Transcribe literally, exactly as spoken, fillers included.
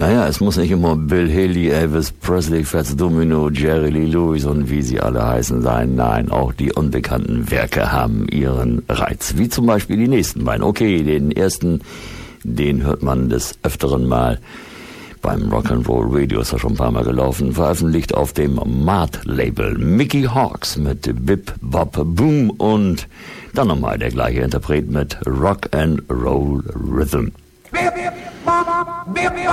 Naja, es muss nicht immer Bill Haley, Elvis Presley, Fats Domino, Jerry Lee Lewis und wie sie alle heißen sein. Nein, auch die unbekannten Werke haben ihren Reiz. Wie zum Beispiel die nächsten beiden. Okay, den ersten, den hört man des Öfteren mal beim Rock'n'Roll Radio, ist er schon ein paar Mal gelaufen, veröffentlicht auf dem Mart-Label. Mickey Hawks mit Bip Bop Boom und dann nochmal der gleiche Interpret mit Rock'n'Roll Rhythm. Bip Bop Bip